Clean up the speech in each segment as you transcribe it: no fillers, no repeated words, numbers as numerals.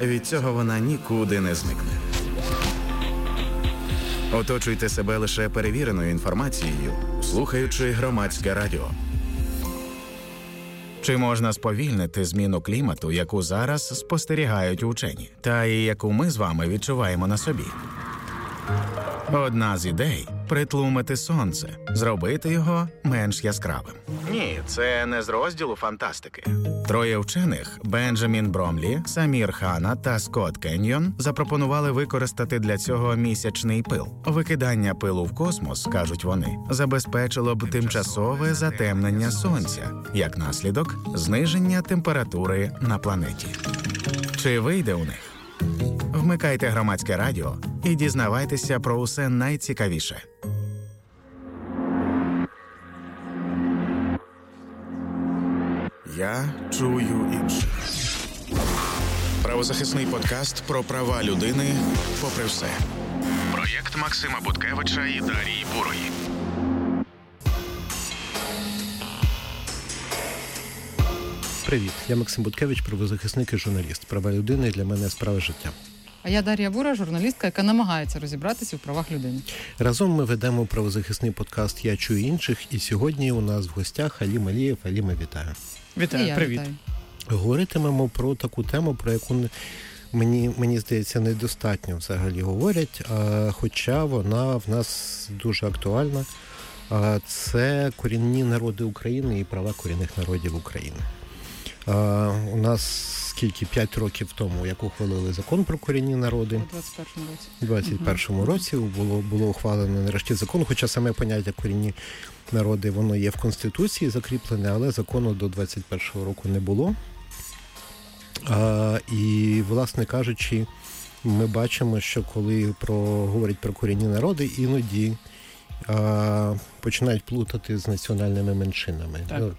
від цього вона нікуди не зникне. Оточуйте себе лише перевіреною інформацією, слухаючи Громадське радіо. Чи можна сповільнити зміну клімату, яку зараз спостерігають учені, та і яку ми з вами відчуваємо на собі? Одна з ідей – притлумити сонце, зробити його менш яскравим. Ні, це не з розділу фантастики. Троє вчених – Бенджамін Бромлі, Самір Хана та Скотт Кеньйон – запропонували використати для цього місячний пил. Викидання пилу в космос, кажуть вони, забезпечило б тимчасове затемнення сонця, як наслідок – зниження температури на планеті. Чи вийде у них? Вмикайте Громадське радіо і дізнавайтеся про усе найцікавіше. Я чую інше. Правозахисний подкаст про права людини попри все. Проєкт Максима Буткевича і Дарії Бурої. Привіт, я Максим Буткевич, правозахисник і журналіст. Права людини для мене справа життя. А я Дар'я Бура, журналістка, яка намагається розібратися у правах людини. Разом ми ведемо правозахисний подкаст «Я чую інших», і сьогодні у нас в гостях Алім Алієв. Аліме, вітаю. Вітаю, привіт. Вітаю. Говоритимемо про таку тему, про яку мені здається, недостатньо взагалі говорять, хоча вона в нас дуже актуальна. Це корінні народи України і права корінних народів України. У нас 5 років тому, як ухвалили закон про корінні народи. У 21-му році було ухвалено нарешті закон, хоча саме поняття корінні народи, воно є в Конституції закріплене, але закону до 21-го року не було. І, власне кажучи, ми бачимо, що коли говорять про корінні народи, іноді починають плутати з національними меншинами.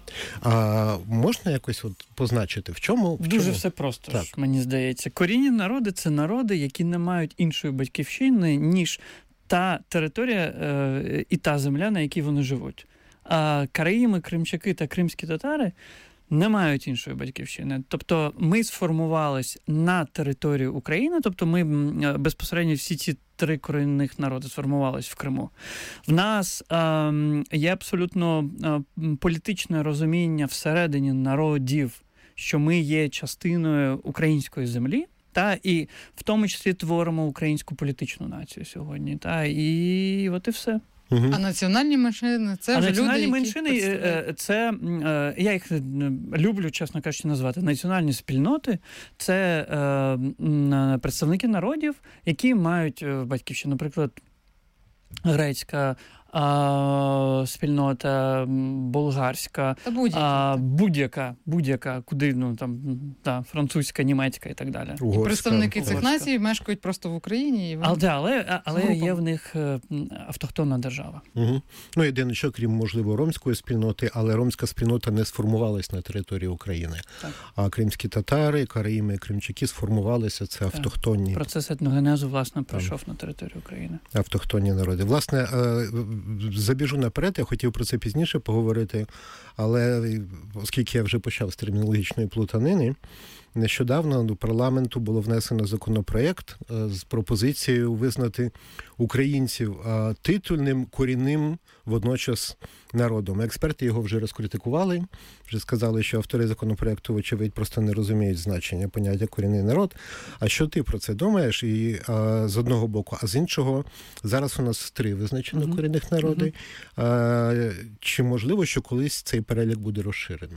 Можна якось позначити, в чому? Дуже все просто, так. Мені здається. Корінні народи – це народи, які не мають іншої батьківщини, ніж та територія і та земля, на якій вони живуть. А караїми, кримчаки та кримські татари не мають іншої батьківщини. Тобто ми сформувались на території України, тобто ми безпосередньо всі ці 3 корінних народи сформувались в Криму. В нас є абсолютно політичне розуміння всередині народів, що ми є частиною української землі, і в тому числі творимо українську політичну націю сьогодні. І от і все. А національні меншини – це вже люди, які меншини, це, я їх люблю, чесно кажучи, назвати, національні спільноти – це представники народів, які мають батьківщину, наприклад, грецька спільнота, болгарська, будь-яка, куди, французька, німецька і так далі. Угорська. І представники цих націй мешкають просто в Україні. Але є в них автохтонна держава. Угу. Єдине, що крім, можливо, ромської спільноти, але ромська спільнота не сформувалась на території України. Так. А кримські татари, караїми, кримчаки сформувалися, це автохтонні. Процес етногенезу, власне, пройшов на територію України. Автохтонні народи. Власне, забіжу наперед, я хотів про це пізніше поговорити, але оскільки я вже почав з термінологічної плутанини, нещодавно до парламенту було внесено законопроєкт з пропозицією визнати українців титульним, корінним водночас народом. Експерти його вже розкритикували, вже сказали, що автори законопроєкту, вочевидь, просто не розуміють значення поняття корінний народ. А що ти про це думаєш? І з одного боку, а з іншого, зараз у нас 3 визначено корінних народи. Чи можливо, що колись цей перелік буде розширено?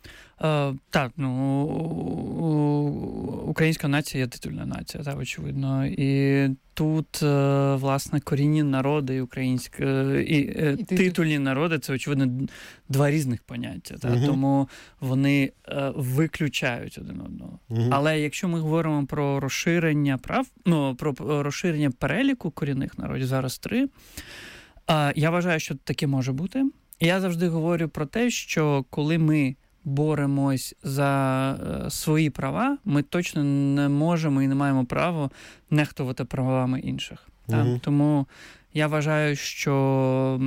Українська нація є титульна нація, очевидно. І тут, власне, корінні народи і титульні народи – це, очевидно, 2 різних поняття. Тому вони виключають один одного. Але якщо ми говоримо про розширення прав, про розширення переліку корінних народів, зараз 3, я вважаю, що таке може бути. Я завжди говорю про те, що коли ми боремось за свої права, ми точно не можемо і не маємо права нехтувати правами інших. Тому я вважаю, що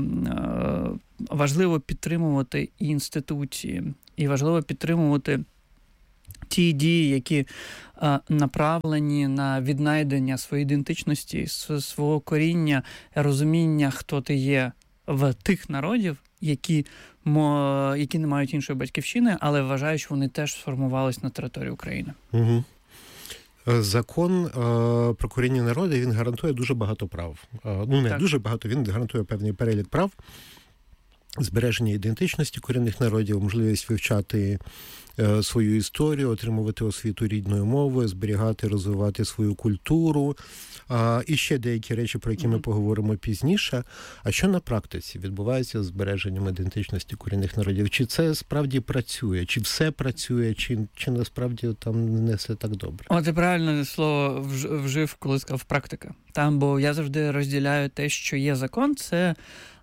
важливо підтримувати інституції, і важливо підтримувати ті дії, які направлені на віднайдення своєї ідентичності, свого коріння, розуміння, хто ти є в тих народів, які не мають іншої батьківщини, але вважають, що вони теж сформувались на території України. Угу. Закон про корінні народи, він гарантує дуже багато прав. Дуже багато, він гарантує певний перелік прав, збереження ідентичності корінних народів, можливість вивчати свою історію, отримувати освіту рідною мовою, зберігати, розвивати свою культуру, і ще деякі речі, про які ми поговоримо пізніше. А що на практиці відбувається з збереженням ідентичності корінних народів? Чи це справді працює? Чи все працює? Чи насправді там не все так добре? От ти правильне слово вжив, коли сказав практика. Бо я завжди розділяю те, що є закон, це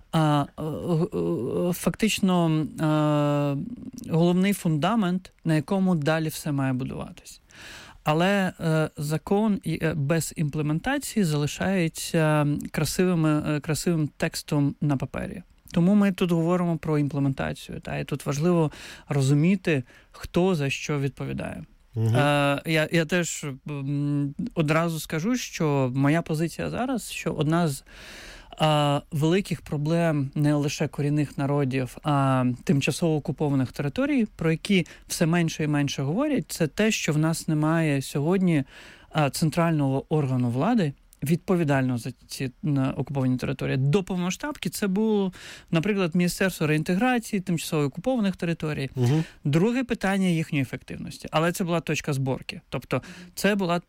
фактично головний фундамент, на якому далі все має будуватись. Але закон без імплементації залишається красивим текстом на папері. Тому ми тут говоримо про імплементацію. І тут важливо розуміти, хто за що відповідає. Угу. Я теж одразу скажу, що моя позиція зараз, що одна з великих проблем не лише корінних народів, а тимчасово окупованих територій, про які все менше і менше говорять, це те, що в нас немає сьогодні центрального органу влади, відповідального за ці окуповані території. До повномасштабки це було, наприклад, Міністерство реінтеграції тимчасово окупованих територій. Угу. Друге питання їхньої ефективності. Але це була точка зборки. Тобто це було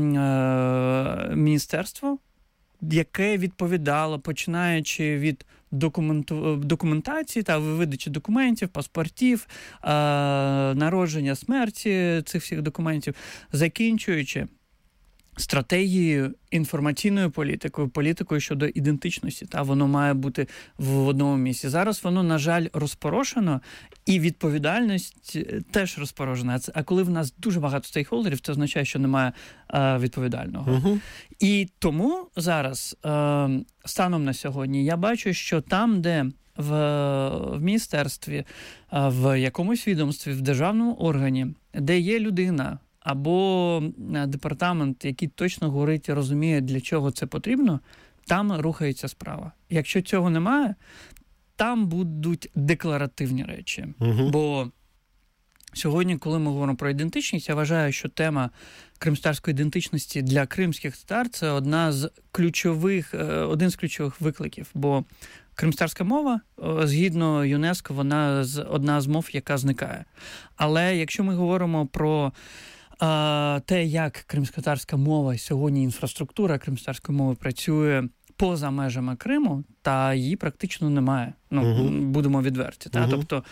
міністерство, яке відповідало, починаючи від документації та видачі документів, паспортів, народження, смерті цих всіх документів, закінчуючи стратегією, інформаційною політикою щодо ідентичності. Воно має бути в одному місці. Зараз воно, на жаль, розпорошено, і відповідальність теж розпорошена. А коли в нас дуже багато стейкхолдерів, це означає, що немає відповідального. Угу. І тому зараз, станом на сьогодні, я бачу, що там, де в міністерстві, в якомусь відомстві, в державному органі, де є людина, або департамент, який точно говорить і розуміє, для чого це потрібно, там рухається справа. Якщо цього немає, там будуть декларативні речі. Угу. Бо сьогодні, коли ми говоримо про ідентичність, я вважаю, що тема кримськотатарської ідентичності для кримських татар – це один з ключових викликів. Бо кримськотатарська мова, згідно ЮНЕСКО, вона одна з мов, яка зникає. Але якщо ми говоримо про те, як кримськотатарська мова сьогодні, інфраструктура кримськотатарської мови працює поза межами Криму, та її практично немає. Будемо відверті. Тобто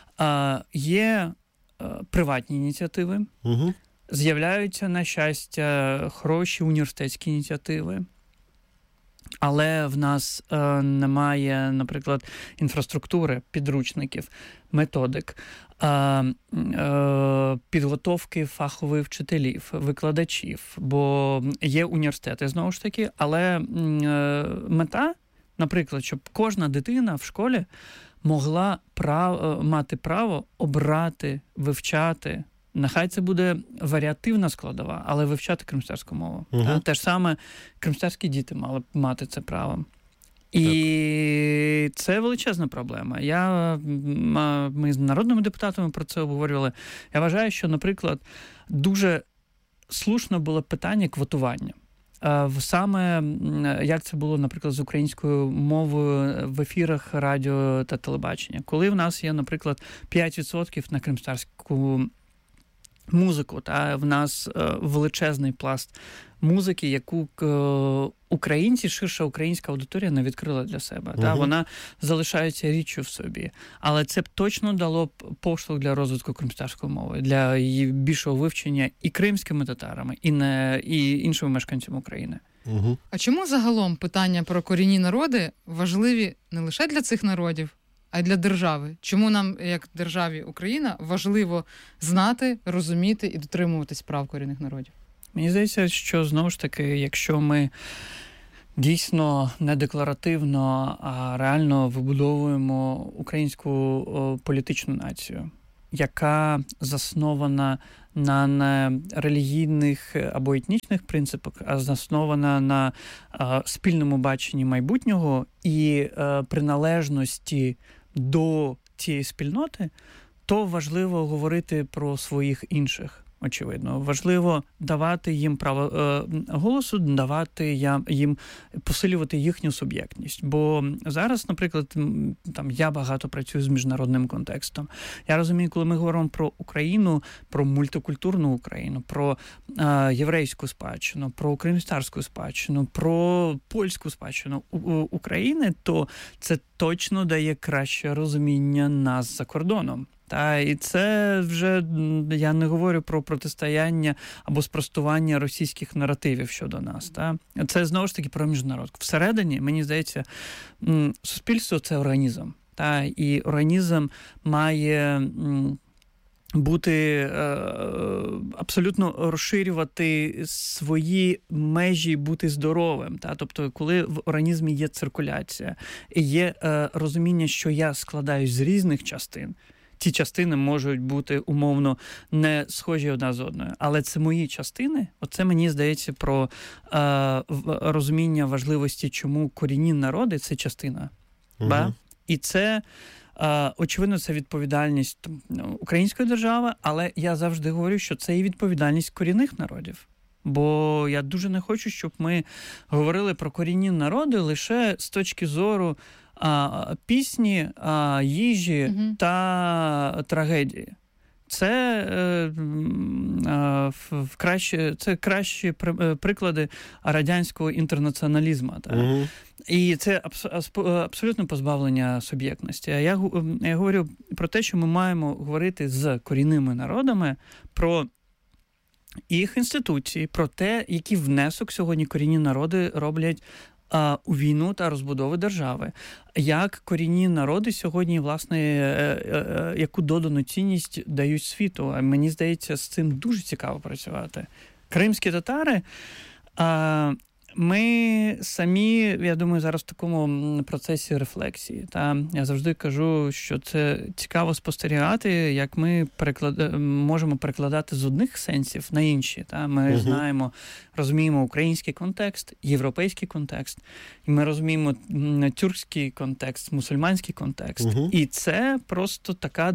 є приватні ініціативи, з'являються, на щастя, хороші університетські ініціативи, але в нас немає, наприклад, інфраструктури, підручників, методик, підготовки фахових вчителів, викладачів, бо є університети, знову ж таки, але мета, наприклад, щоб кожна дитина в школі могла мати право обрати, вивчати, нехай це буде варіативна складова, але вивчати кримськотатарську мову. Угу. Те ж саме кримськотатарські діти мали б мати це право. І це величезна проблема. Ми з народними депутатами про це обговорювали. Я вважаю, що, наприклад, дуже слушно було питання квотування. Саме як це було, наприклад, з українською мовою в ефірах радіо та телебачення. Коли в нас є, наприклад, 5% на кримськотатарську музику, в нас величезний пласт музики, яку українці, ширша українська аудиторія не відкрила для себе. Угу. Вона залишається річчю в собі. Але це б точно дало б поштовх для розвитку кримськотатарської мови, для її більшого вивчення і кримськими татарами, і іншими мешканцями України. Угу. А чому загалом питання про корінні народи важливі не лише для цих народів, а й для держави? Чому нам, як державі Україна, важливо знати, розуміти і дотримуватись прав корінних народів? Мені здається, що, знову ж таки, якщо ми дійсно не декларативно, а реально вибудовуємо українську політичну націю, яка заснована на не релігійних або етнічних принципах, а заснована на спільному баченні майбутнього і приналежності до цієї спільноти, то важливо говорити про своїх інших. Очевидно, важливо давати їм право голосу, давати їм посилювати їхню суб'єктність. Бо зараз, наприклад, там я багато працюю з міжнародним контекстом. Я розумію, коли ми говоримо про Україну, про мультикультурну Україну, про єврейську спадщину, про кримськотатарську спадщину, про польську спадщину України, то це точно дає краще розуміння нас за кордоном. І це вже, я не говорю про протистояння або спростування російських наративів щодо нас. Це, знову ж таки, про міжнарод. Всередині, мені здається, суспільство – це організм. І організм має бути абсолютно розширювати свої межі, бути здоровим. Тобто, коли в організмі є циркуляція, є розуміння, що я складаюсь з різних частин, ті частини можуть бути умовно не схожі одна з одною. Але це мої частини. Оце, мені здається, про розуміння важливості, чому корінні народи – це частина. І це, очевидно, це відповідальність української держави, але я завжди говорю, що це і відповідальність корінних народів. Бо я дуже не хочу, щоб ми говорили про корінні народи лише з точки зору пісні, їжі та трагедії. Це кращі приклади радянського інтернаціоналізму. І це абсолютно позбавлення суб'єктності. А я говорю про те, що ми маємо говорити з корінними народами про їх інституції, про те, який внесок сьогодні корінні народи роблять у війну та розбудову держави. Як корінні народи сьогодні, власне, яку додану цінність дають світу. Мені здається, з цим дуже цікаво працювати. Кримські татари, ми самі, я думаю, зараз в такому процесі рефлексії. Я завжди кажу, що це цікаво спостерігати, як ми можемо перекладати з одних сенсів на інші. Ми розуміємо український контекст, європейський контекст, і ми розуміємо тюркський контекст, мусульманський контекст. І це просто така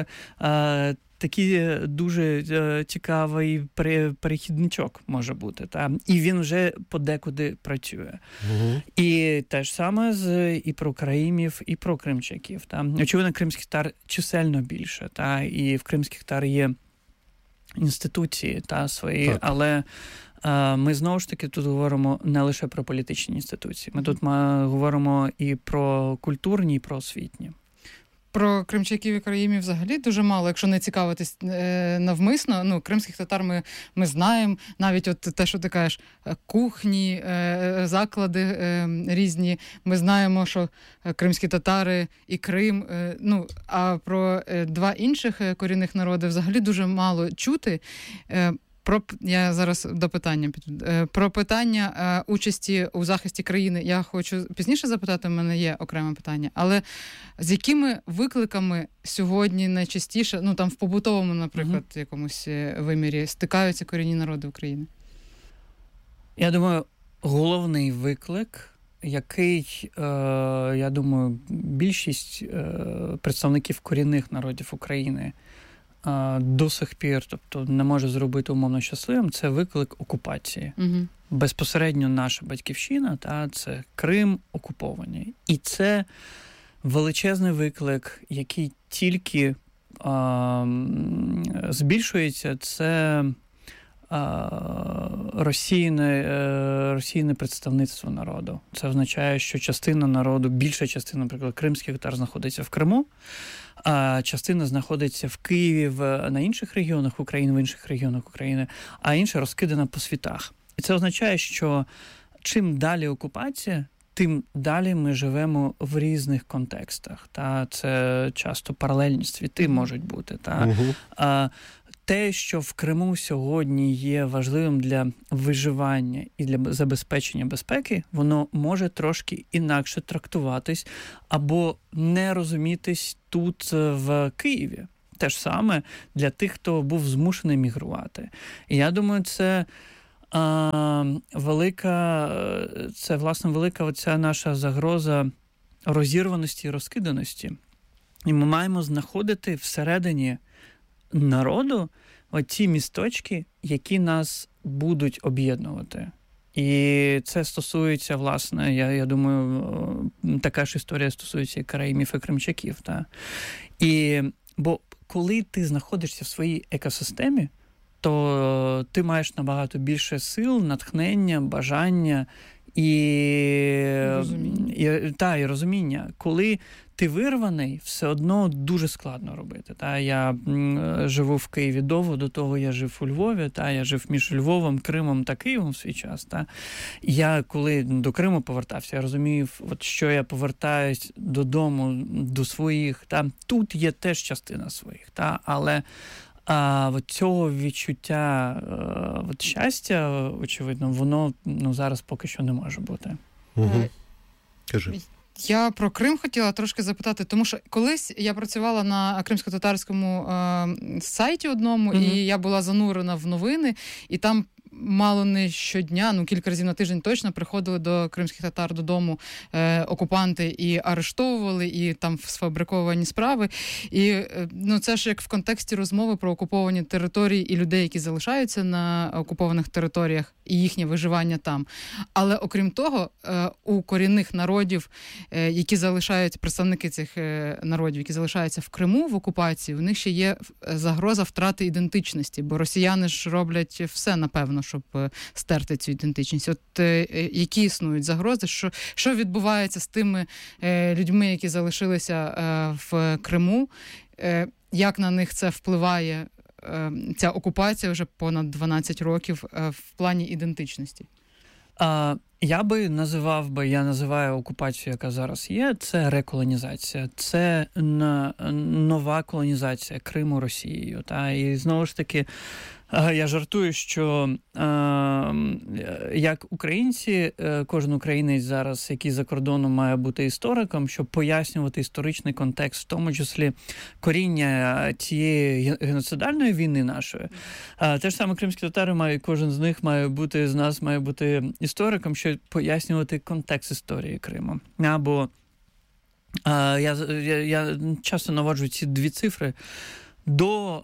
такий дуже цікавий перехідничок може бути. І він вже подекуди працює. І те ж саме і про караїмів, і про кримчаків. Очевидно, кримських татар чисельно більше. І в кримських татар є інституції свої, але ми знову ж таки тут говоримо не лише про політичні інституції. Ми тут говоримо і про культурні, і про освітні. Про кримчаків і караїмів взагалі дуже мало, якщо не цікавитись навмисно. Кримських татар ми знаємо, навіть от те, що ти кажеш, кухні, заклади різні. Ми знаємо, що кримські татари і Крим. А про два інших корінних народи взагалі дуже мало чути. Я зараз до питання піду. Про питання участі у захисті країни я хочу пізніше запитати, в мене є окреме питання. Але з якими викликами сьогодні найчастіше, там в побутовому, наприклад, якомусь вимірі, стикаються корінні народи України? Я думаю, головний виклик, який, я думаю, більшість представників корінних народів України до сих пір, тобто не може зробити умовно щасливим, це виклик окупації. Безпосередньо наша батьківщина, це Крим окупований. І це величезний виклик, який тільки збільшується, це російне представництво народу. Це означає, що частина народу, більша частина, наприклад, кримських татар знаходиться в Криму, а частина знаходиться в Києві, на інших регіонах України, в інших регіонах України, а інша розкидана по світах. І це означає, що чим далі окупація, тим далі ми живемо в різних контекстах. Це часто паралельні світи можуть бути. Те, що в Криму сьогодні є важливим для виживання і для забезпечення безпеки, воно може трошки інакше трактуватись або не розумітись тут в Києві. те ж саме для тих, хто був змушений мігрувати. І я думаю, це велика оця наша загроза розірваності і розкиданості. І ми маємо знаходити всередині народу оці місточки, які нас будуть об'єднувати. І це стосується, власне, я думаю, така ж історія стосується і караїмів, і кримчаків. Та? Бо коли ти знаходишся в своїй екосистемі, то ти маєш набагато більше сил, натхнення, бажання і розуміння. Коли ти вирваний, все одно дуже складно робити. Та? Я живу в Києві довго, до того я жив у Львові, та? Я жив між Львовом, Кримом та Києвом в свій час. Та? Я, коли до Криму повертався, я розумів, що я повертаюсь додому, до своїх. Та? Тут є теж частина своїх, та? Але цього відчуття щастя, очевидно, воно зараз поки що не може бути. Кажи. Я про Крим хотіла трошки запитати, тому що колись я працювала на кримсько-татарському сайті одному, і я була занурена в новини, і там мало не щодня, кілька разів на тиждень точно приходили до кримських татар додому окупанти і арештовували, і там сфабриковані справи. І це ж як в контексті розмови про окуповані території і людей, які залишаються на окупованих територіях, і їхнє виживання там. Але окрім того, у корінних народів, які залишаються, представники цих народів, які залишаються в Криму в окупації, у них ще є загроза втрати ідентичності, бо росіяни ж роблять все, напевно, щоб стерти цю ідентичність. От які існують загрози, що відбувається з тими людьми, які залишилися в Криму, як на них це впливає, ця окупація вже понад 12 років в плані ідентичності? Я називаю окупацію, яка зараз є, це реколонізація. Це нова колонізація Криму Росією. Та? І знову ж таки, я жартую, що як українці, кожен українець зараз, який за кордоном, має бути істориком, щоб пояснювати історичний контекст, в тому числі коріння цієї геноцидальної війни нашої. Те ж саме кримські татари кожен з них з нас має бути істориком, щоб пояснювати контекст історії Криму. Або я часто наводжу ці дві цифри. До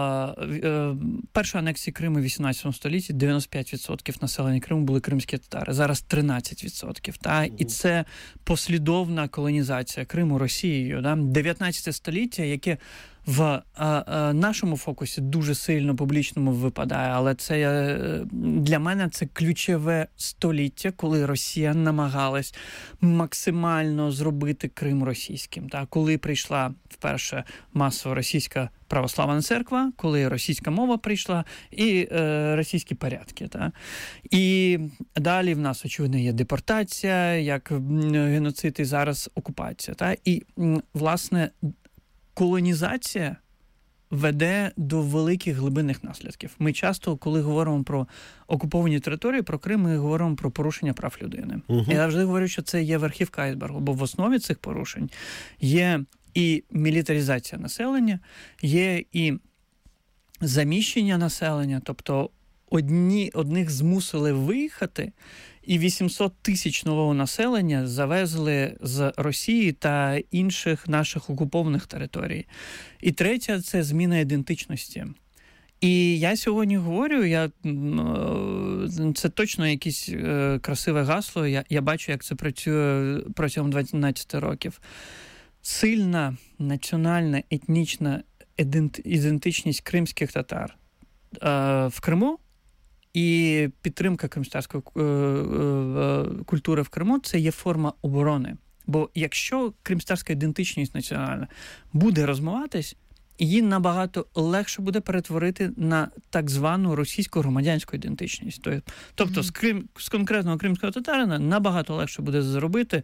першої анексії Криму в 18 столітті 95% населення Криму були кримські татари. Зараз 13%. Та? І це послідовна колонізація Криму Росією. Да? 19 століття, яке в нашому фокусі дуже сильно публічному випадає, але це для мене це ключове століття, коли Росія намагалась максимально зробити Крим російським. Так? Коли прийшла вперше масово російська православна церква, коли російська мова прийшла і російські порядки. Так? І далі в нас, очевидно, є депортація, як геноцид і зараз окупація. Так? І, власне, колонізація веде до великих глибинних наслідків. Ми часто, коли говоримо про окуповані території, про Крим, ми говоримо про порушення прав людини. Я завжди говорю, що це є верхівка айсбергу, бо в основі цих порушень є і мілітаризація населення, є і заміщення населення, тобто одних змусили виїхати, і 800 тисяч нового населення завезли з Росії та інших наших окупованих територій. І третє – це зміна ідентичності. І я сьогодні говорю, це точно якесь красиве гасло, я бачу, як це працює протягом 12 років. Сильна національна етнічна ідентичність кримських татар в Криму і підтримка кримської культури в Криму – це є форма оборони. Бо якщо кримська ідентичність національна буде розмиватись, її набагато легше буде перетворити на так звану російську громадянську ідентичність. Тобто з конкретного кримського татарина набагато легше буде зробити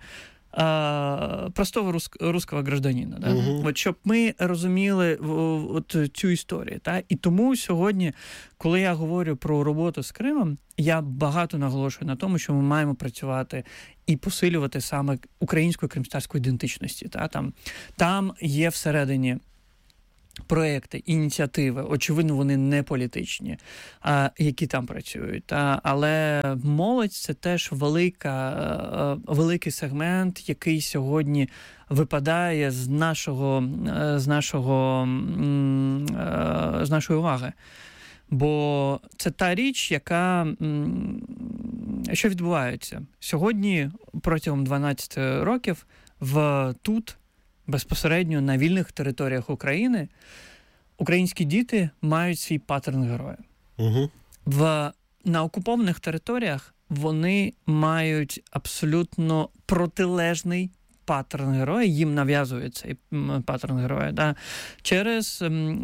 простого русского гражданина. Да? От, щоб ми розуміли цю історію. Та? І тому сьогодні, коли я говорю про роботу з Кримом, я багато наголошую на тому, що ми маємо працювати і посилювати саме українську кримську ідентичності. Та? Там є всередині проекти, ініціативи, очевидно, вони не політичні, які там працюють. Але молодь – це теж великий сегмент, який сьогодні випадає з нашої уваги. Бо це та річ, що відбувається. Сьогодні, протягом 12 років, тут, безпосередньо на вільних територіях України, українські діти мають свій паттерн героя. Угу. На окупованих територіях вони мають абсолютно протилежний паттерн героя, їм нав'язує цей паттерн героя. Да? Через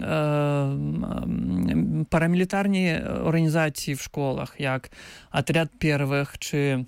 парамілітарні організації в школах, як «Отряд первих» чи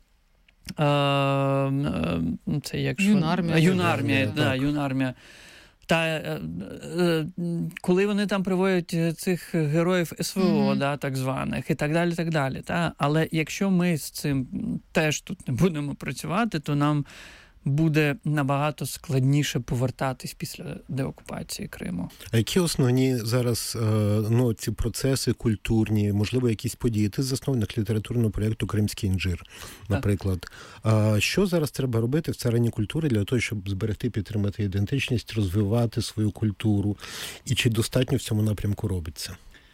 це як Юнармія. Та коли вони там приводять цих героїв СВО, так званих, і так далі, так далі. Та? Але якщо ми з цим теж тут не будемо працювати, то нам буде набагато складніше повертатись після деокупації Криму. А які основні зараз ці процеси культурні, можливо, якісь події? Ти засновник літературного проєкту «Кримський інжир», наприклад. Що зараз треба робити в царині культури для того, щоб зберегти, підтримати ідентичність, розвивати свою культуру? І чи достатньо в цьому напрямку робиться?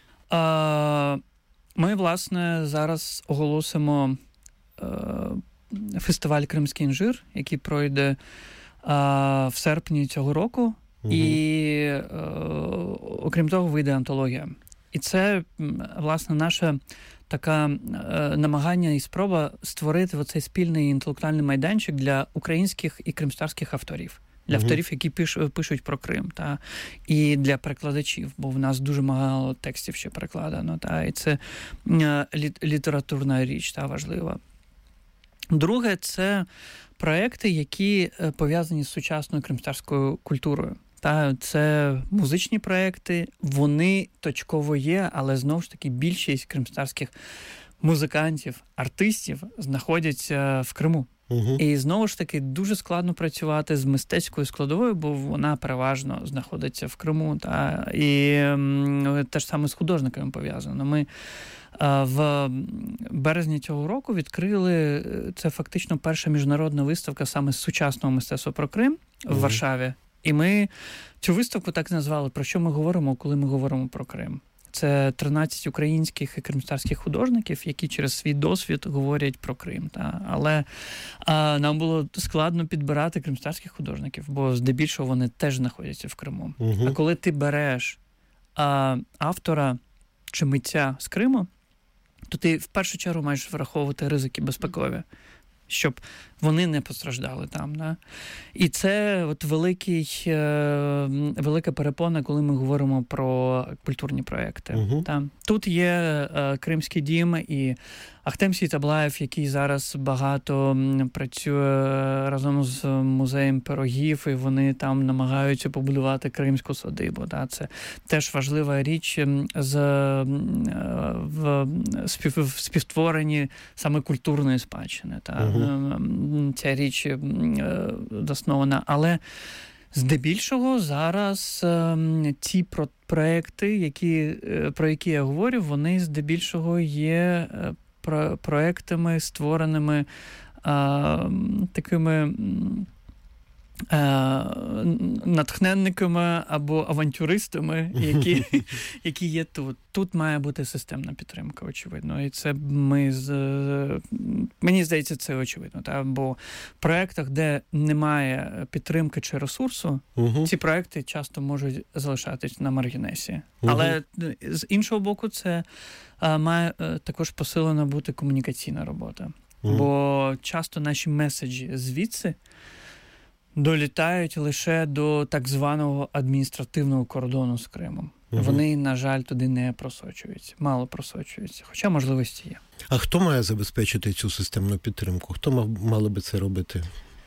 Ми, власне, зараз оголосимо фестиваль «Кримський інжир», який пройде в серпні цього року. І, окрім того, вийде антологія. І це, власне, наше таке намагання і спроба створити оцей спільний інтелектуальний майданчик для українських і кримських авторів. Для авторів, які пишуть про Крим, і для перекладачів, бо в нас дуже мало текстів ще перекладено, і це літературна річ, важлива. Друге, це проекти, які пов'язані з сучасною кримською культурою. Це музичні проекти, вони точково є, але знову ж таки більшість кримських музикантів, артистів знаходяться в Криму. І знову ж таки дуже складно працювати з мистецькою складовою, бо вона переважно знаходиться в Криму. І те ж саме з художниками пов'язано. Ми в березні цього року відкрили, це фактично перша міжнародна виставка саме з сучасного мистецтва про Крим в Варшаві. І ми цю виставку так назвали, про що ми говоримо, коли ми говоримо про Крим. Це 13 українських і кримських художників, які через свій досвід говорять про Крим. Але нам було складно підбирати кримських художників, бо здебільшого вони теж знаходяться в Криму. А коли ти береш автора чи митця з Криму, то ти в першу чергу маєш враховувати ризики безпекові, щоб вони не постраждали там. Да? І це от велика перепона, коли ми говоримо про культурні проекти. Тут є Кримський дім і Ахтем Сейтаблаєв, який зараз багато працює разом з музеєм пирогів, і вони там намагаються побудувати кримську садибу. Да? Це теж важлива річ в співтворенні саме культурної спадщини. Ця річ заснована. Але здебільшого зараз ці проекти, про які я говорю, вони здебільшого є проектами, створеними такими натхненниками або авантюристами, які є тут. Тут має бути системна підтримка, очевидно. І це мені здається, це очевидно. Бо в проєктах, де немає підтримки чи ресурсу, ці проєкти часто можуть залишатись на маргінесі. Але з іншого боку, це має також посилена бути комунікаційна робота. Бо часто наші меседжі звідси долітають лише до так званого адміністративного кордону з Кримом. Вони, на жаль, туди не просочуються, мало просочуються, хоча можливості є. А хто має забезпечити цю системну підтримку? Хто мали би це робити?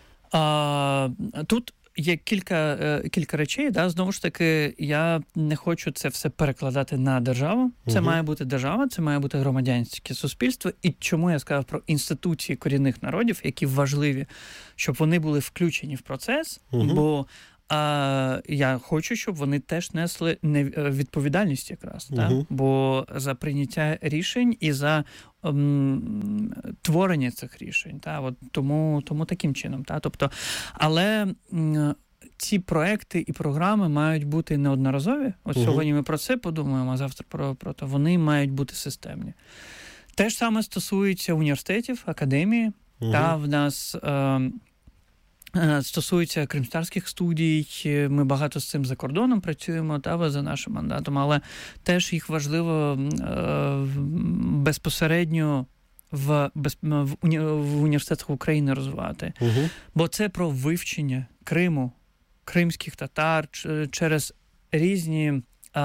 Тут є кілька речей. Да? Знову ж таки, я не хочу це все перекладати на державу. Це має бути держава, це має бути громадянське суспільство. І чому я сказав про інституції корінних народів, які важливі, щоб вони були включені в процес, бо я хочу, щоб вони теж несли відповідальність якраз, бо за прийняття рішень і за творення цих рішень. От тому таким чином. Тобто, але ці проекти і програми мають бути неодноразові. От сьогодні ми про це подумаємо, а завтра про те. Вони мають бути системні. Те ж саме стосується університетів, академії. В нас стосується кримстарських студій, ми багато з цим за кордоном працюємо, за нашим мандатом, але теж їх важливо безпосередньо в університетах України розвивати. Бо це про вивчення Криму, кримських татар через різні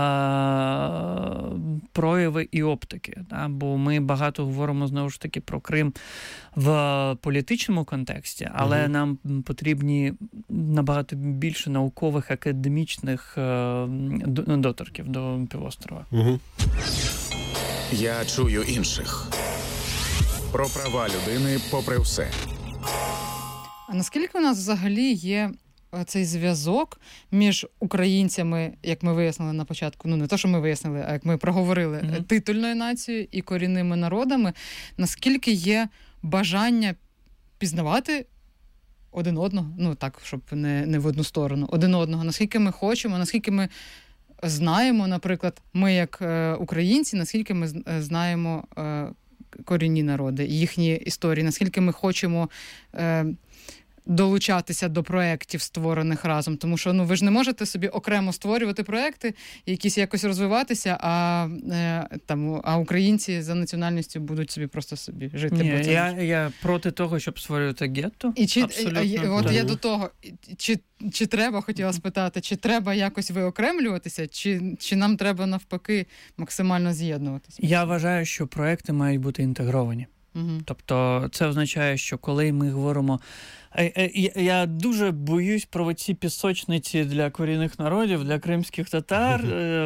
прояви і оптики. Бо ми багато говоримо, знову ж таки, про Крим в політичному контексті, але нам потрібні набагато більше наукових, академічних доторків до півострова. Я чую інших. Про права людини попри все. А наскільки у нас взагалі є цей зв'язок між українцями, як ми вияснили на початку, не те, що ми вияснили, а як ми проговорили, титульною нацією і корінними народами, наскільки є бажання пізнавати один одного, так, щоб не в одну сторону, один одного, наскільки ми хочемо, наскільки ми знаємо, наприклад, ми як українці, наскільки ми знаємо корінні народи, їхні історії, наскільки ми хочемо долучатися до проєктів, створених разом. Тому що ви ж не можете собі окремо створювати проєкти, якісь якось розвиватися, а українці за національністю будуть собі просто жити. Ні, я проти того, щоб створювати гетто. От я до того, чи треба, хотіла спитати, чи треба якось виокремлюватися, чи нам треба навпаки максимально з'єднуватися? Я вважаю, що проєкти мають бути інтегровані. Тобто це означає, що коли ми говоримо... Я дуже боюсь про ці пісочниці для корінних народів, для кримських татар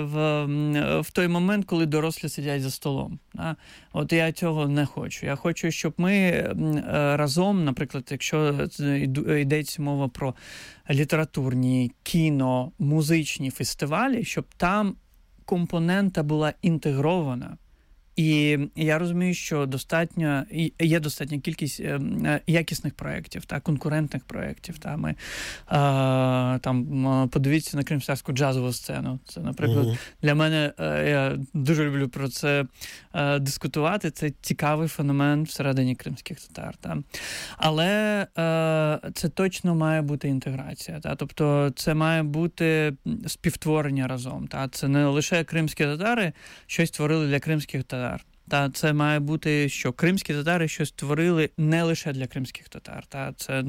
в той момент, коли дорослі сидять за столом. От я цього не хочу. Я хочу, щоб ми разом, наприклад, якщо йдеться мова про літературні, кіно, музичні фестивалі, щоб там компонента була інтегрована. І я розумію, що є достатня кількість якісних проєктів, конкурентних проєктів. Ми подивіться на кримстарську джазову сцену. Це, наприклад, для мене, я дуже люблю про це дискутувати, це цікавий феномен всередині кримських татар. Але це точно має бути інтеграція. Тобто це має бути співтворення разом. Це не лише кримські татари щось творили для кримських татар. Це має бути, що кримські татари щось творили не лише для кримських татар. Це,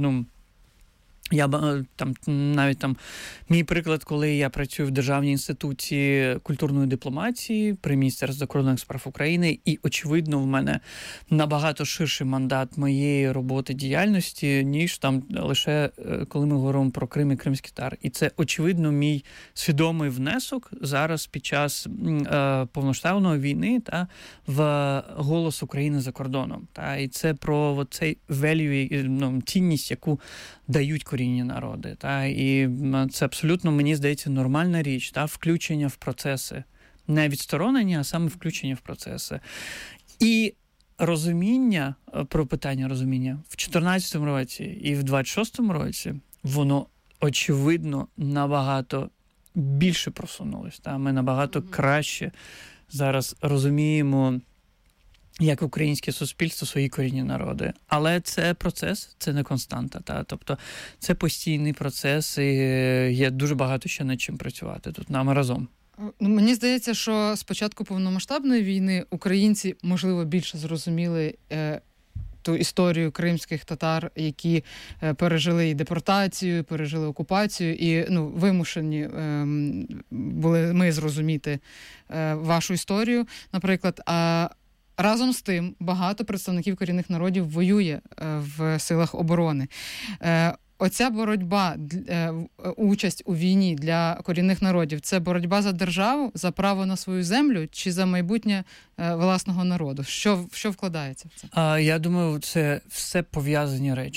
навіть мій приклад, коли я працюю в Державній інституції культурної дипломатії при Міністерстві закордонних справ України, і, очевидно, в мене набагато ширший мандат моєї роботи, діяльності, ніж лише коли ми говоримо про Крим і кримський татар. І це, очевидно, мій свідомий внесок зараз під час повноштабної війни в голос України за кордоном. І це про цей value, цінність, яку дають корінні народи. І це абсолютно, мені здається, нормальна річ. Включення в процеси. Не відсторонення, а саме включення в процеси. І розуміння, про питання розуміння, в 2014 році і в 2026 році, воно, очевидно, набагато більше просунулось. Ми набагато краще зараз розуміємо, як українське суспільство, свої корінні народи. Але це процес, це не константа. Тобто це постійний процес, і є дуже багато ще над чим працювати тут нам разом. Мені здається, що з початку повномасштабної війни українці, можливо, більше зрозуміли ту історію кримських татар, які пережили і депортацію, пережили окупацію, і вимушені були ми зрозуміти вашу історію, наприклад. Разом з тим, багато представників корінних народів воює в силах оборони. Оця боротьба, участь у війні для корінних народів – це боротьба за державу, за право на свою землю чи за майбутнє власного народу? Що вкладається в це? Я думаю, це все пов'язані речі.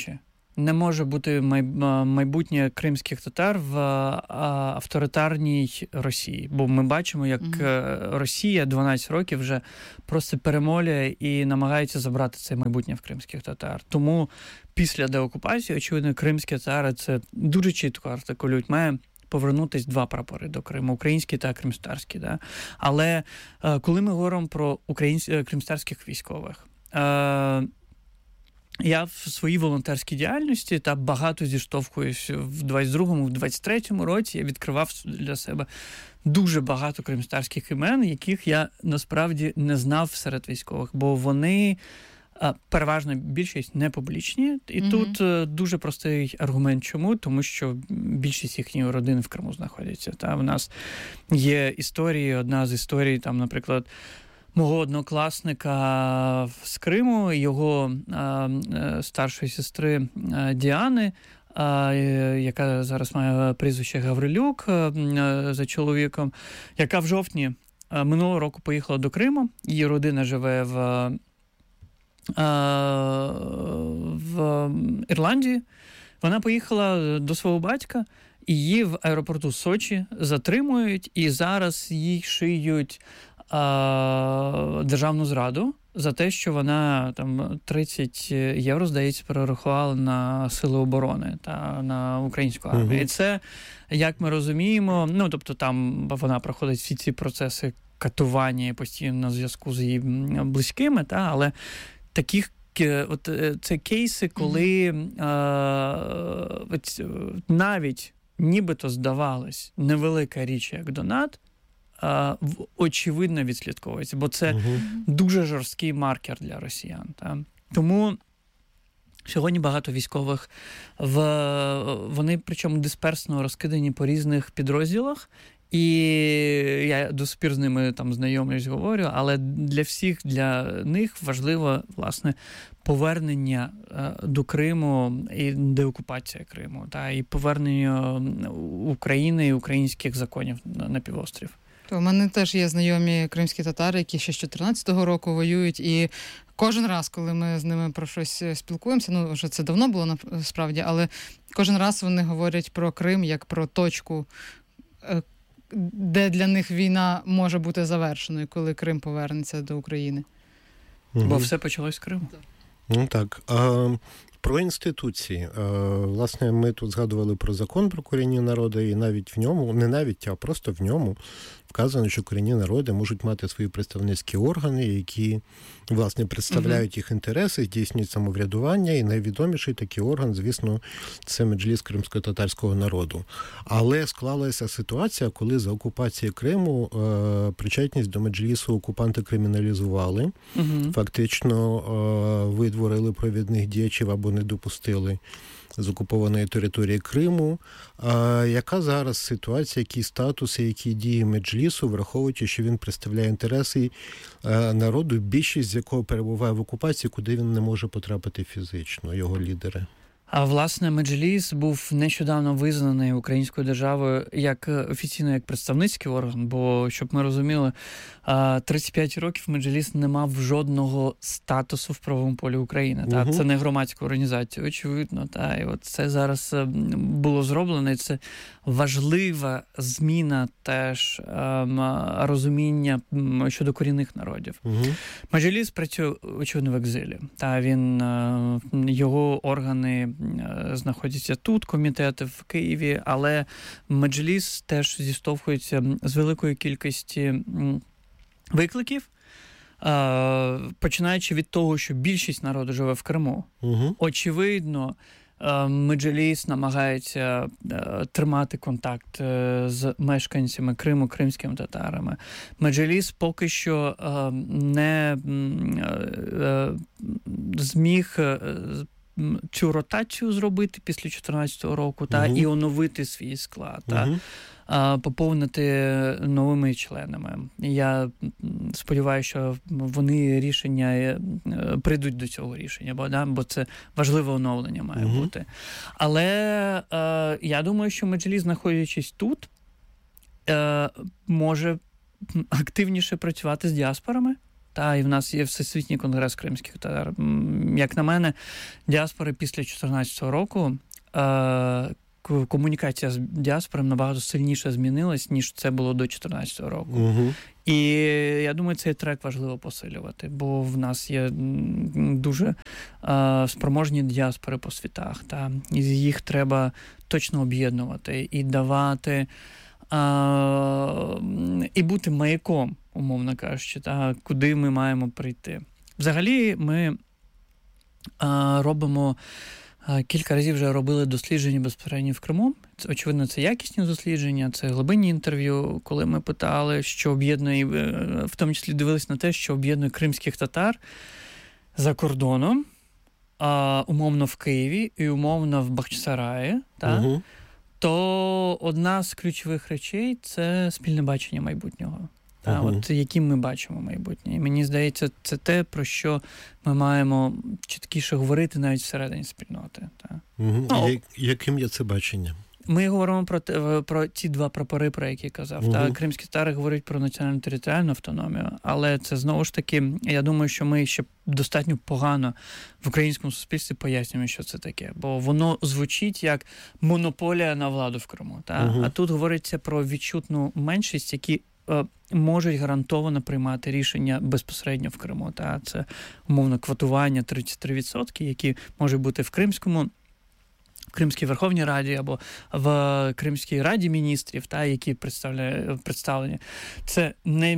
не може бути майбутнє кримських татар в авторитарній Росії. Бо ми бачимо, як Росія 12 років вже просто перемолює і намагається забрати це майбутнє в кримських татар. Тому після деокупації, очевидно, кримські татари це дуже чітко артикулюють. Має повернутись два прапори до Криму, український та кримстарський. Да? Але коли ми говоримо про кримстарських військових, я в своїй волонтерській діяльності та багато зіштовхуюсь в 22-му, в 23-му році. Я відкривав для себе дуже багато кримстарських імен, яких я насправді не знав серед військових, бо вони переважно більшість не публічні. І тут дуже простий аргумент. Чому? Тому що більшість їхньої родини в Криму знаходяться. Та в нас є історії, одна з історій, там, наприклад, мого однокласника з Криму, його старшої сестри Діани, яка зараз має прізвище Гаврилюк за чоловіком, яка в жовтні минулого року поїхала до Криму. Її родина живе в Ірландії. Вона поїхала до свого батька, і її в аеропорту Сочі затримують, і зараз їй шиють державну зраду за те, що вона там 30 євро, здається, перерахувала на Сили оборони та на українську армію. І це, як ми розуміємо, ну, тобто там вона проходить всі ці процеси катування і постійно на зв'язку з її близькими, та, але таких от це кейси, коли навіть нібито здавалось невелика річ, як донат, очевидно відслідковується, бо це дуже жорсткий маркер для росіян. Та? Тому сьогодні багато військових, вони причому дисперсно розкидані по різних підрозділах, і я до сих пір з ними там знайомлюсь, говорю, але для них важливо, власне, повернення до Криму і деокупація Криму, та, і повернення України і українських законів на півострів. У мене теж є знайомі кримські татари, які ще з 14-го року воюють, і кожен раз, коли ми з ними про щось спілкуємося, ну, вже це давно було насправді, але кожен раз вони говорять про Крим як про точку, де для них війна може бути завершеною, коли Крим повернеться до України. Бо все почалось з Криму. Ну так. Про інституції. Власне, ми тут згадували про закон про корінні народи, і навіть в ньому, не навіть, а просто в ньому вказано, що корінні народи можуть мати свої представницькі органи, які, власне, представляють їх інтереси, здійснюють самоврядування, і найвідоміший такий орган, звісно, це Меджліс кримсько-татарського народу. Але склалася ситуація, коли за окупації Криму причетність до Меджлісу окупанти криміналізували, фактично видворили провідних діячів або не допустили з окупованої території Криму. Яка зараз ситуація, які статуси, які дії Меджлісу, враховуючи, що він представляє інтереси народу, більшість з якого перебуває в окупації, куди він не може потрапити фізично, його лідери? А, власне, Меджліс був нещодавно визнаний українською державою як офіційно як представницький орган, бо, щоб ми розуміли, 35 років Меджліс не мав жодного статусу в правовому полі України. Та? Це не громадська організація, очевидно. Та? І от це зараз було зроблено, і це важлива зміна теж розуміння щодо корінних народів. Меджліс працює, очевидно, в екзилі. Та? Його органи знаходяться тут, комітети в Києві, але Меджліс теж зіштовхується з великою кількістю викликів, починаючи від того, що більшість народу живе в Криму. Очевидно, Меджліс намагається тримати контакт з мешканцями Криму, кримськими татарами. Меджліс поки що не зміг цю ротацію зробити після 2014 року, та, і оновити свій склад, та, поповнити новими членами. Я сподіваюся, що вони прийдуть до цього рішення, бо це важливе оновлення має бути. Але я думаю, що Меджліс, знаходячись тут, може активніше працювати з діаспорами, та, і в нас є Всесвітній конгрес кримських татар. Як на мене, діаспори після 2014 року, комунікація з діаспором набагато сильніше змінилась, ніж це було до 2014 року. Угу. І я думаю, цей трек важливо посилювати, бо в нас є дуже спроможні діаспори по світах, та, і їх треба точно об'єднувати і давати, і бути маяком, умовно кажучи, та, куди ми маємо прийти. Взагалі, ми робимо кілька разів вже робили дослідження безпосередньо в Криму. Очевидно, це якісні дослідження, це глибинні інтерв'ю, коли ми питали, що об'єднує, в тому числі дивились на те, що об'єднує кримських татар за кордоном, умовно в Києві і умовно в Бахчисараї, Угу. то одна з ключових речей – це спільне бачення майбутнього. Угу. От яким ми бачимо майбутнє. І мені здається, це те, про що ми маємо чіткіше говорити навіть всередині спільноти. Угу. Яким є це бачення? Ми говоримо про ті два прапори, про які я казав. Угу. Кримські татари говорять про національну територіальну автономію, але це знову ж таки, я думаю, що ми ще достатньо погано в українському суспільстві пояснюємо, що це таке. Бо воно звучить як монополія на владу в Криму. Угу. А тут говориться про відчутну меншість, які можуть гарантовано приймати рішення безпосередньо в Криму. Це, умовно, квотування 33%, які можуть бути в Кримській Верховній Раді або в Кримській Раді міністрів, які представлені. Це не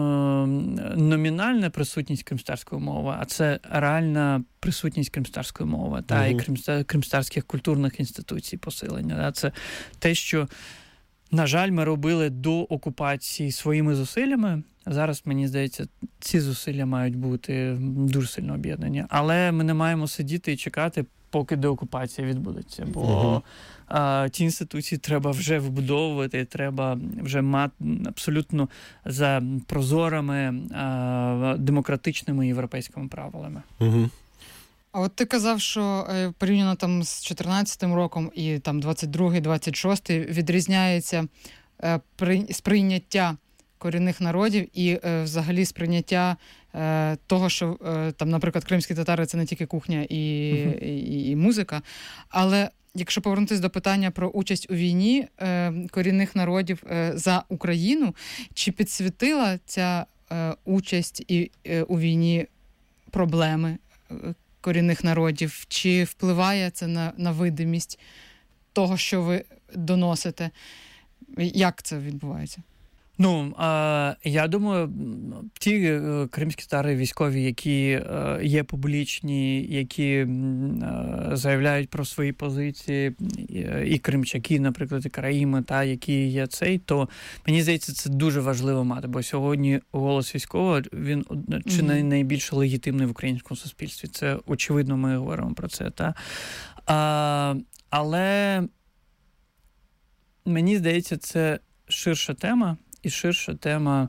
номінальна присутність кримстарської мови, а це реальна присутність кримстарської мови і кримстарських культурних інституцій посилення. Це те, що, на жаль, ми робили до окупації своїми зусиллями. Зараз, мені здається, ці зусилля мають бути дуже сильно об'єднані. Але ми не маємо сидіти і чекати, поки деокупація відбудеться. Бо ті інституції треба вже вбудовувати, треба вже мати абсолютно за прозорими, демократичними європейськими правилами. Угу. А от ти казав, що порівняно там з 2014 роком і там 22-й, 26-й відрізняється сприйняття корінних народів і взагалі сприйняття того, що там, наприклад, кримські татари – це не тільки кухня і музика, але якщо повернутися до питання про участь у війні корінних народів за Україну, чи підсвітила ця участь у війні проблеми корінних народів, чи впливає це на видимість того, що ви доносите? Як це відбувається? Я думаю, ті кримські татари військові, які є публічні, які заявляють про свої позиції, і кримчаки, наприклад, і караїми, які є то мені здається, це дуже важливо мати, бо сьогодні голос військового, він чи не найбільш легітимний в українському суспільстві. Це очевидно, ми говоримо про це. Але мені здається, це ширша тема, і ширша тема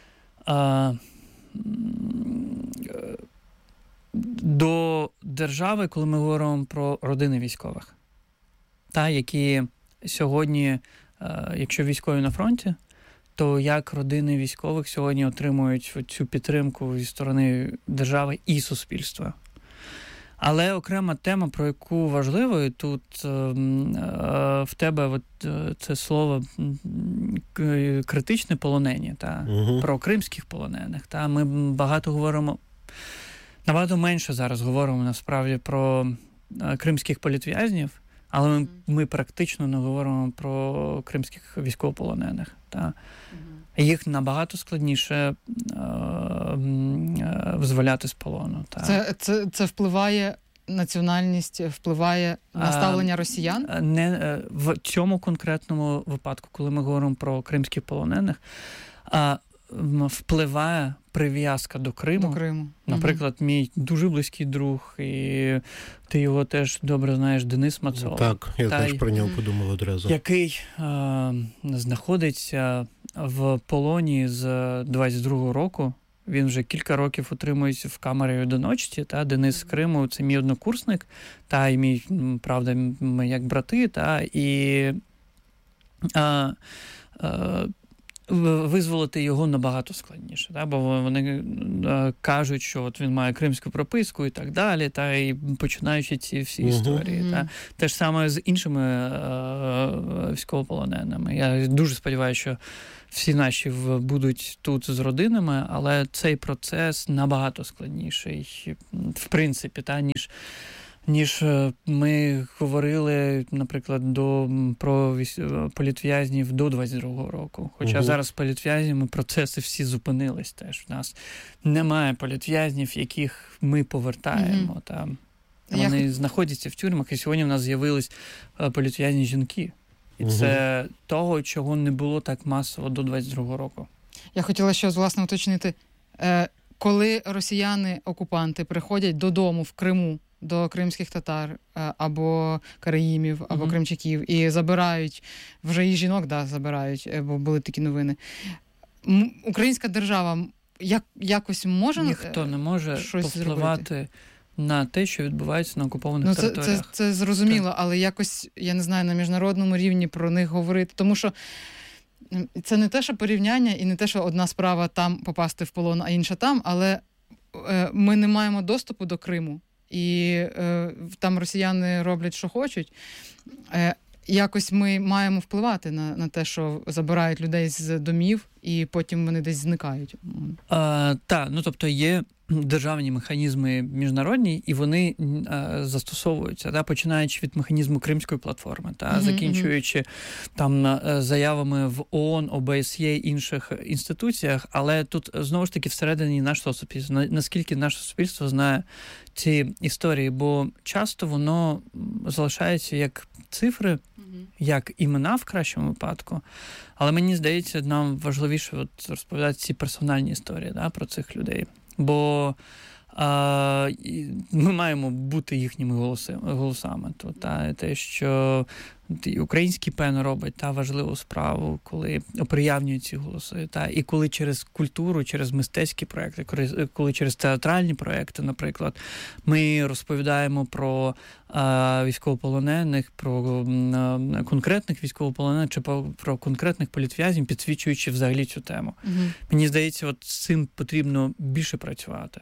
до держави, коли ми говоримо про родини військових. Які сьогодні, якщо військові на фронті, то як родини військових сьогодні отримують цю підтримку зі сторони держави і суспільства. Але окрема тема, про яку важливо, і тут в тебе це слово критичне полонені, про кримських полонених. Ми багато говоримо, набагато менше зараз говоримо насправді про кримських політв'язнів, але ми практично не говоримо про кримських військовополонених. Їх набагато складніше визволяти з полону. Це впливає, національність впливає на ставлення росіян? Не в цьому конкретному випадку, коли ми говоримо про кримських полонених, впливає прив'язка до Криму. Наприклад, мій дуже близький друг, і ти його теж добре знаєш, Денис Мацол. Так, я теж про нього подумав одразу. Який знаходиться в полоні з 22-го року. Він вже кілька років утримується в камері одиночці. Денис з Криму – це мій однокурсник, і мій, правда, ми як брати. І визволити його набагато складніше, та? Бо вони кажуть, що от він має кримську прописку і так далі, та і починаючи ці всі історії. Та? Те ж саме з іншими військовополоненими. Я дуже сподіваюся, що всі наші будуть тут з родинами, але цей процес набагато складніший, в принципі, та, ніж ми говорили, наприклад, про політв'язнів до 22-го року. Хоча зараз політв'язнями процеси всі зупинились теж. У нас немає політв'язнів, яких ми повертаємо. Там. Вони знаходяться в тюрмах, і сьогодні в нас з'явились політв'язні жінки. І це того, чого не було так масово до 22-го року. Я хотіла ще, власне, уточнити, коли росіяни-окупанти приходять додому в Криму, до кримських татар, або караїмів, або кримчаків, і забирають, вже і жінок, забирають, бо були такі новини. Українська держава якось може ніхто не може повпливати зробити на те, що відбувається на окупованих територіях. Це зрозуміло, але якось, я не знаю, на міжнародному рівні про них говорити, тому що це не те, що порівняння, і не те, що одна справа там попасти в полон, а інша там, але ми не маємо доступу до Криму. І там росіяни роблять, що хочуть. Якось ми маємо впливати на те, що забирають людей з домів, і потім вони десь зникають. Так, тобто є державні механізми міжнародні, і вони застосовуються, починаючи від механізму Кримської платформи, закінчуючи там заявами в ООН, ОБСЄ, інших інституціях, але тут знову ж таки всередині нашого суспільства, наскільки наше суспільство знає ці історії, бо часто воно залишається як цифри, як імена в кращому випадку, але мені здається, нам важливіше розповідати ці персональні історії про цих людей. Бо ми маємо бути їхніми голосами. Те, що український ПЕН робить важливу справу, коли оприявнюють ці голоси. І коли через культуру, через мистецькі проекти, коли через театральні проекти, наприклад, ми розповідаємо про військовополонених, про конкретних військовополонених чи про конкретних політв'язнів, підсвічуючи взагалі цю тему. Мені здається, з цим потрібно більше працювати.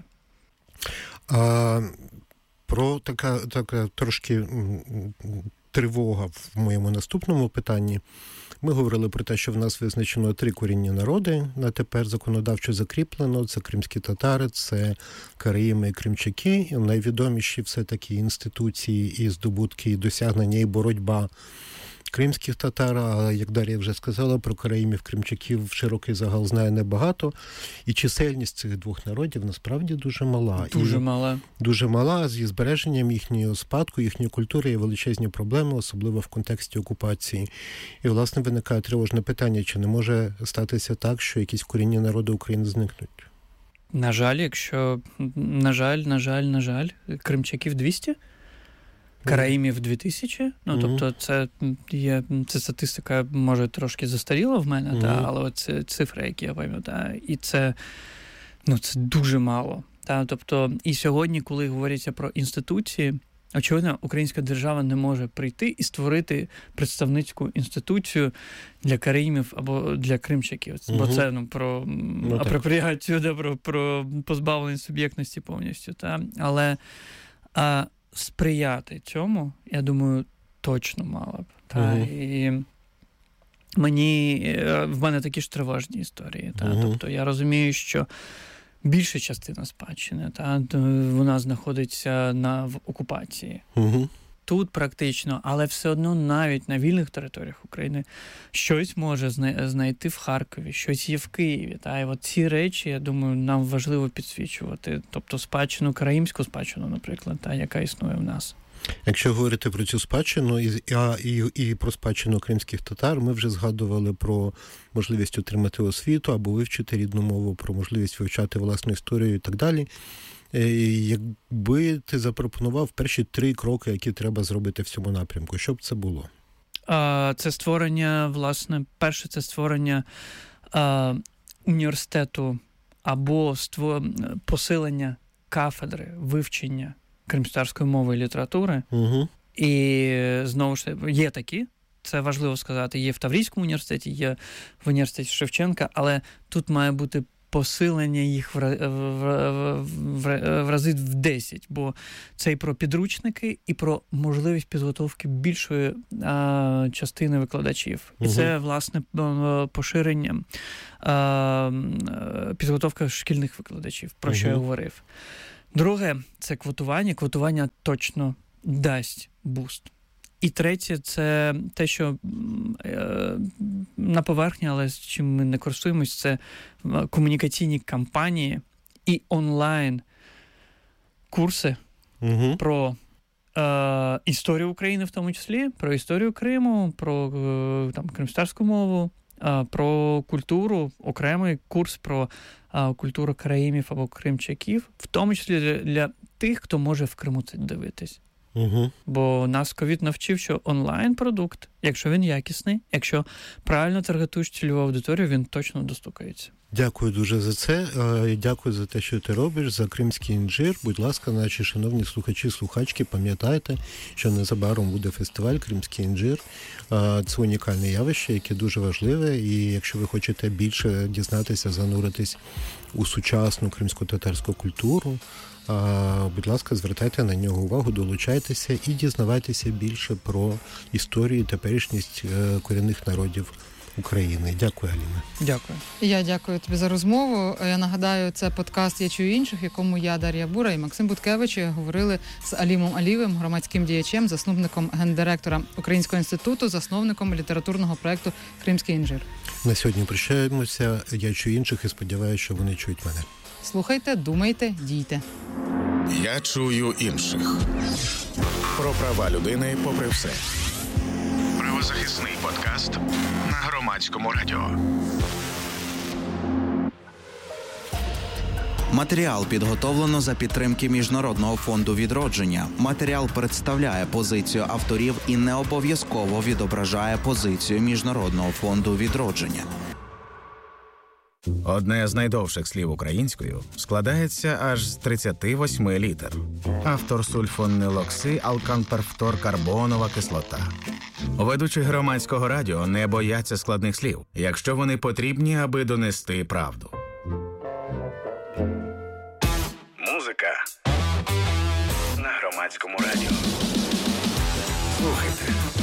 Про така трошки тривога в моєму наступному питанні. Ми говорили про те, що в нас визначено 3 корінні народи, на тепер законодавчо закріплено. Це кримські татари, це караїми і кримчаки. І найвідоміші все-таки інституції і здобутки, і досягнення, і боротьба кримських татар, а як Дар'я вже сказала, про караїмів, кримчаків широкий загал знає небагато. І чисельність цих 2 народів насправді дуже мала. Дуже мала. Зі збереженням їхнього спадку, їхньої культури є величезні проблеми, особливо в контексті окупації. І, власне, виникає тривожне питання, чи не може статися так, що якісь корінні народи України зникнуть? На жаль, кримчаків 200? Караїмів 2000, тобто це статистика, може, трошки застаріла в мене, але це цифри, які я пам'ятаю, і це дуже мало. Тобто, і сьогодні, коли говориться про інституції, очевидно, українська держава не може прийти і створити представницьку інституцію для караїмів або для кримчаків. Бо це про апропріацію, про позбавлення суб'єктності повністю. Але сприяти цьому, я думаю, точно мала б. І в мене такі ж тривожні історії. Тобто я розумію, що більша частина спадщини, вона знаходиться в окупації. Тут практично, але все одно навіть на вільних територіях України щось може знайти в Харкові, щось є в Києві. І от ці речі, я думаю, нам важливо підсвічувати. Тобто спадщину, караїмську спадщину, наприклад, яка існує в нас. Якщо говорити про цю спадщину і про спадщину кримських татар, ми вже згадували про можливість отримати освіту або вивчити рідну мову, про можливість вивчати власну історію і так далі. Якби ти запропонував перші 3 кроки, які треба зробити в цьому напрямку, що б це було? Це створення, власне, перше, це створення університету або посилення кафедри вивчення кримськотатарської мови і літератури. І, знову ж таки, є такі, це важливо сказати, є в Таврійському університеті, є в університеті Шевченка, але тут має бути посилення їх в рази в 10, бо це і про підручники, і про можливість підготовки більшої частини викладачів. І це, власне, поширення підготовка шкільних викладачів, про що я говорив. Друге, це квотування. Квотування точно дасть буст. І третє, це те, що на поверхні, але з чим ми не користуємось, це комунікаційні кампанії і онлайн-курси про історію України в тому числі, про історію Криму, про кримську мову, про культуру, окремий курс про культуру караїмів або кримчаків, в тому числі для тих, хто може в Криму це дивитись. Бо нас ковід навчив, що онлайн-продукт, якщо він якісний, якщо правильно таргетуєш цільову аудиторію, він точно достукається. Дякую дуже за це. Дякую за те, що ти робиш, за кримський інжир. Будь ласка, наші шановні слухачі, слухачки, пам'ятайте, що незабаром буде фестиваль «Кримський інжир». Це унікальне явище, яке дуже важливе. І якщо ви хочете більше дізнатися, зануритись у сучасну кримсько-татарську культуру, будь ласка, звертайте на нього увагу, долучайтеся і дізнавайтеся більше про історію і теперішність корінних народів України. Дякую, Аліна. Дякую. Я дякую тобі за розмову. Я нагадаю, це подкаст «Я чую інших», в якому я, Дар'я Бура і Максим Буткевич говорили з Алімом Алієвим, громадським діячем, засновником гендиректора Українського інституту, засновником літературного проєкту «Кримський інжир». На сьогодні прощаємося. Я чую інших і сподіваюся, що вони чують мене. Слухайте, думайте, дійте. Я чую інших. Про права людини попри все. Правозахисний подкаст на Громадському радіо. Матеріал підготовлено за підтримки Міжнародного фонду відродження. Матеріал представляє позицію авторів і не обов'язково відображає позицію Міжнародного фонду відродження. Одне з найдовших слів українською складається аж з 38 літер. Автор сульфонилоксиалканперфторкарбонова кислота. Ведучі Громадського радіо не бояться складних слів, якщо вони потрібні, аби донести правду. Музика на Громадському радіо. Слухайте.